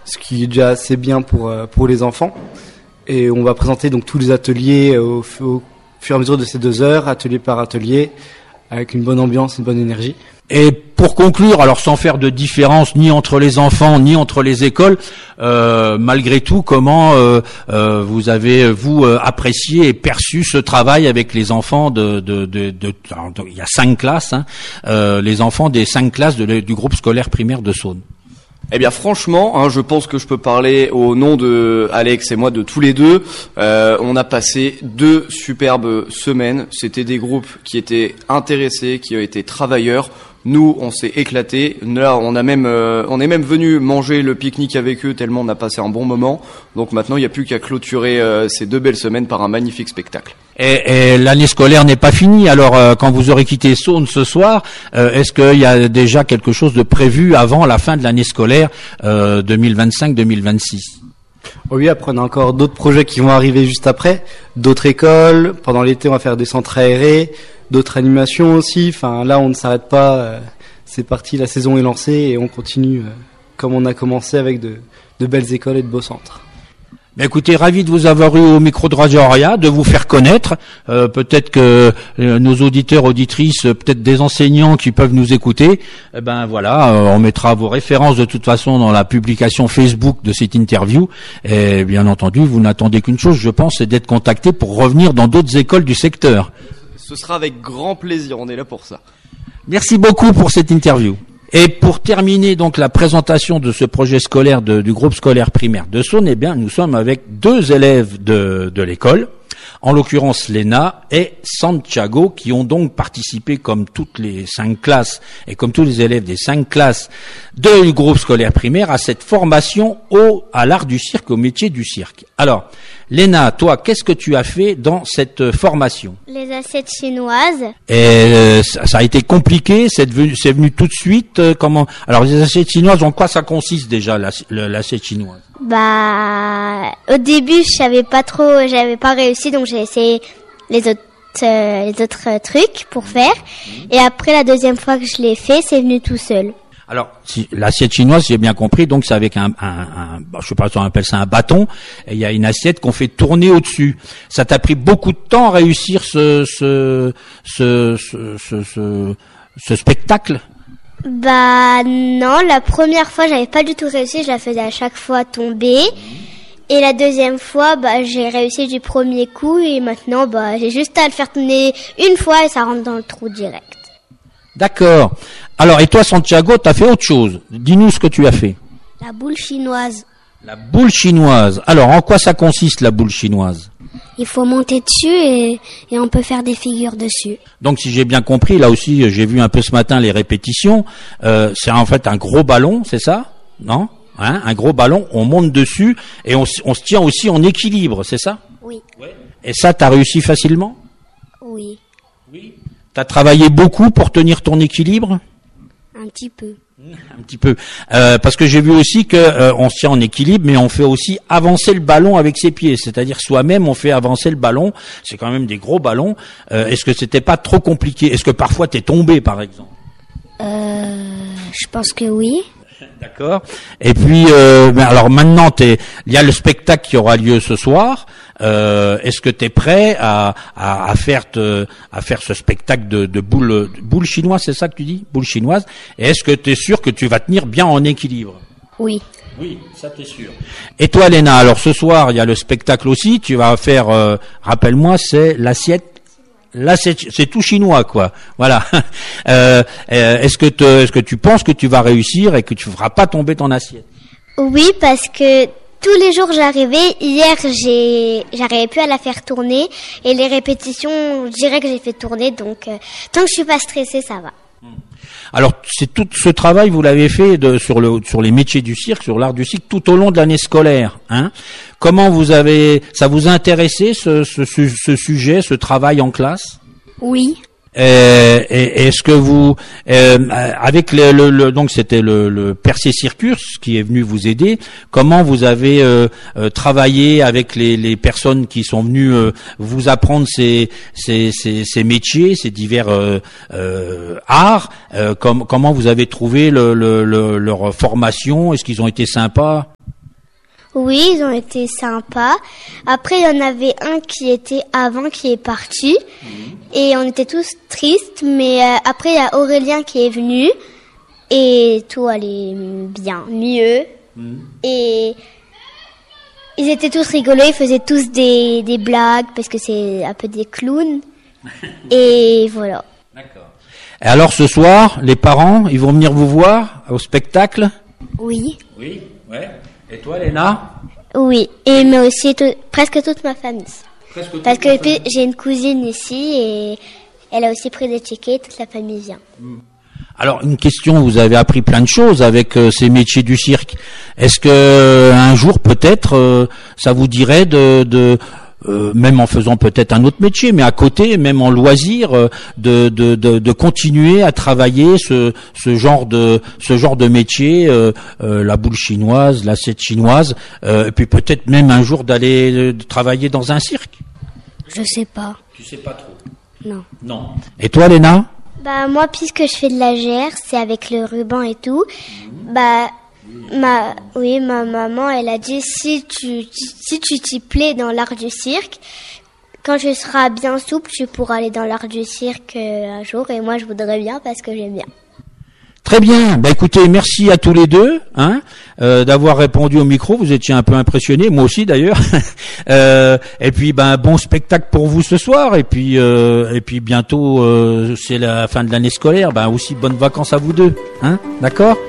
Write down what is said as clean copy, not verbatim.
ce qui est déjà assez bien pour les enfants. Et on va présenter donc tous les ateliers au fur et à mesure de ces 2 heures, atelier par atelier, avec une bonne ambiance, une bonne énergie. Et pour conclure, alors sans faire de différence ni entre les enfants ni entre les écoles, malgré tout, comment vous avez apprécié et perçu ce travail avec les enfants il y a 5 classes, les enfants des 5 classes du groupe scolaire primaire de Saône? Eh bien franchement, je pense que je peux parler au nom de Alex et moi, de tous les deux. On a passé 2 superbes semaines. C'était des groupes qui étaient intéressés, qui ont été travailleurs. Nous, on s'est éclatés. Là, on est même venu manger le pique-nique avec eux tellement on a passé un bon moment. Donc maintenant, il n'y a plus qu'à clôturer ces 2 belles semaines par un magnifique spectacle. Et l'année scolaire n'est pas finie. Alors, quand vous aurez quitté Saône ce soir, est-ce qu'il y a déjà quelque chose de prévu avant la fin de l'année scolaire 2025-2026? Oui, après on a encore d'autres projets qui vont arriver juste après, d'autres écoles. Pendant l'été, on va faire des centres aérés, d'autres animations aussi. Enfin, là, on ne s'arrête pas. C'est parti, la saison est lancée et on continue comme on a commencé avec de belles écoles et de beaux centres. Écoutez, ravi de vous avoir eu au micro de Radio Aria, de vous faire connaître. Peut-être que nos auditeurs, auditrices, peut-être des enseignants qui peuvent nous écouter. On mettra vos références de toute façon dans la publication Facebook de cette interview. Et bien entendu, vous n'attendez qu'une chose, je pense, c'est d'être contacté pour revenir dans d'autres écoles du secteur. Ce sera avec grand plaisir, on est là pour ça. Merci beaucoup pour cette interview. Et pour terminer donc la présentation de ce projet scolaire du groupe scolaire primaire de Saône, nous sommes avec 2 élèves de l'école, en l'occurrence Léna et Santiago, qui ont donc participé comme toutes les 5 classes et comme tous les élèves des 5 classes du groupe scolaire primaire à cette formation à l'art du cirque, au métier du cirque. Alors, Léna, toi, qu'est-ce que tu as fait dans cette formation? Les assiettes chinoises. Et ça a été compliqué, c'est venu tout de suite. Comment? Alors, les assiettes chinoises, en quoi ça consiste déjà l'assiette chinoise? Au début, j'avais pas réussi, donc j'ai essayé les autres trucs pour faire. Et après, la deuxième fois que je l'ai fait, c'est venu tout seul. Alors, si l'assiette chinoise, j'ai bien compris, donc c'est avec je sais pas si on appelle ça un bâton, et il y a une assiette qu'on fait tourner au-dessus. Ça t'a pris beaucoup de temps à réussir ce spectacle? Non, la première fois, j'avais pas du tout réussi, je la faisais à chaque fois tomber. Et la deuxième fois, j'ai réussi du premier coup, et maintenant, j'ai juste à le faire tourner une fois et ça rentre dans le trou direct. D'accord. Alors, et toi, Santiago, t'as fait autre chose. Dis-nous ce que tu as fait. La boule chinoise. La boule chinoise. Alors, en quoi ça consiste, la boule chinoise? Il faut monter dessus et on peut faire des figures dessus. Donc, si j'ai bien compris, là aussi, j'ai vu un peu ce matin les répétitions. C'est en fait un gros ballon, c'est ça? Non? Un gros ballon, on monte dessus et on se tient aussi en équilibre, c'est ça? Oui. Ouais. Et ça, t'as réussi facilement? Oui. Oui. T'as travaillé beaucoup pour tenir ton équilibre? Un petit peu. Un petit peu. Parce que j'ai vu aussi que on se tient en équilibre, mais on fait aussi avancer le ballon avec ses pieds. C'est-à-dire soi-même, on fait avancer le ballon. C'est quand même des gros ballons. Est-ce que c'était pas trop compliqué? Est-ce que parfois t'es tombé, par exemple? Je pense que oui. D'accord. Et puis, alors maintenant, il y a le spectacle qui aura lieu ce soir. Est-ce que tu es prêt à faire ce spectacle de boule chinoise, c'est ça que tu dis? Boule chinoise. Et est-ce que tu es sûr que tu vas tenir bien en équilibre? Oui. Oui, ça t'es sûr. Et toi, Léna, alors ce soir, il y a le spectacle aussi. Tu vas faire, rappelle-moi, c'est l'assiette. Là, c'est tout chinois, quoi. Voilà. Est-ce que tu penses que tu vas réussir et que tu ne feras pas tomber ton assiette? Oui, parce que tous les jours j'arrivais. Hier, j'arrivais plus à la faire tourner. Et les répétitions, je dirais que j'ai fait tourner. Donc, tant que je suis pas stressée, ça va. Alors, c'est tout ce travail, vous l'avez fait sur les métiers du cirque, sur l'art du cirque, tout au long de l'année scolaire, hein. Comment ça vous a intéressé ce sujet, ce travail en classe? Oui. Et est-ce que vous, avec donc c'était le Percé Circus qui est venu vous aider, comment vous avez travaillé avec les personnes qui sont venues vous apprendre ces métiers, ces divers arts, comment vous avez trouvé leur formation? Est-ce qu'ils ont été sympas? Oui, ils ont été sympas. Après, il y en avait un qui était avant, qui est parti. Et on était tous tristes. Mais après, il y a Aurélien qui est venu. Et tout allait bien, mieux. Et ils étaient tous rigolés. Ils faisaient tous des blagues parce que c'est un peu des clowns. Et voilà. D'accord. Et alors, ce soir, les parents, ils vont venir vous voir au spectacle? Oui. Oui, ouais. Et toi, Léna? Oui, et mais aussi presque toute ma famille. Parce que j'ai une cousine ici et elle a aussi pris des tickets, toute la famille vient. Alors, une question, vous avez appris plein de choses avec ces métiers du cirque. Est-ce que un jour, peut-être, ça vous dirait même en faisant peut-être un autre métier, mais à côté, même en loisir, de continuer à travailler ce genre de métier, la boule chinoise, l'assiette chinoise, et puis peut-être même un jour d'aller travailler dans un cirque. Je sais pas. Tu sais pas trop. Non. Non. Et toi, Léna? Bah moi, puisque je fais de la GR, c'est avec le ruban et tout. Bah ma maman, elle a dit si tu t'y plais dans l'art du cirque, quand tu seras bien souple, tu pourras aller dans l'art du cirque un jour. Et moi, je voudrais bien parce que j'aime bien. Très bien. Bah écoutez, merci à tous les deux, d'avoir répondu au micro. Vous étiez un peu impressionnés, moi aussi d'ailleurs. Et puis, bon spectacle pour vous ce soir. Et puis bientôt, c'est la fin de l'année scolaire. Aussi bonnes vacances à vous deux, D'accord.